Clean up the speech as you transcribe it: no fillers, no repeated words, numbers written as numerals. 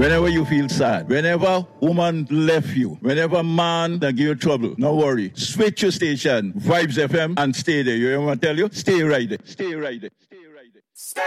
Whenever you feel sad, whenever woman left you, whenever man that give you trouble, no worry. Switch your station, Vibes FM, and stay there. You know what I tell you? Stay right there. Stay right there. Stay right there.